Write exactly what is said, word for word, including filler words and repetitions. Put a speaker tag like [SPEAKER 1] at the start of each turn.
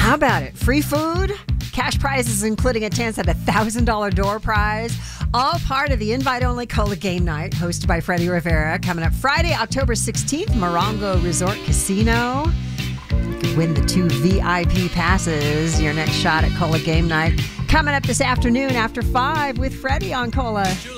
[SPEAKER 1] How about it? Free food, cash prizes including a chance at a one thousand dollars door prize, all part of the invite-only Cola Game Night hosted by Freddie Rivera, coming up Friday, October sixteenth, Morongo Resort Casino. You could win the two V I P passes, your next shot at Cola Game Night. Coming up this afternoon after five with Freddie on Cola.